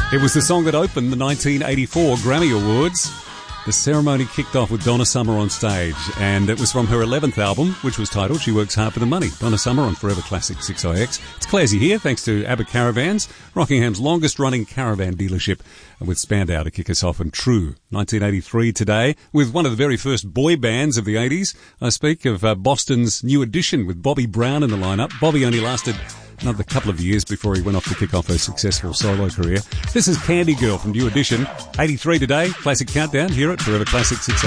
It was the song that opened the 1984 Grammy Awards. The ceremony kicked off with Donna Summer on stage, and it was from her 11th album, which was titled She Works Hard for the Money. Donna Summer on Forever Classic 6IX. It's Clazy here, thanks to ABBA Caravans, Rockingham's longest-running caravan dealership, with Spandau to kick us off, and True, 1983 today, with one of the very first boy bands of the 80s. I speak of Boston's New Edition, with Bobby Brown in the lineup. Bobby only lasted another couple of years before he went off to kick off a successful solo career. This is Candy Girl from New Edition, 83 today, Classic Countdown, here at Forever Classic 6